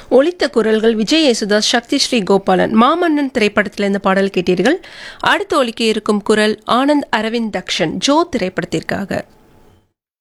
ஒலித்த குரல்கள் விஜய் யேசுதாஸ், சக்தி ஸ்ரீ கோபாலன். மாமன்னன் திரைப்படத்தில் இந்த பாடல் கேட்டீர்கள். அடுத்து ஒலிக்க இருக்கும் குரல் ஆனந்த் அரவிந்த் தக்ஷன், ஜோ திரைப்படத்திற்காக.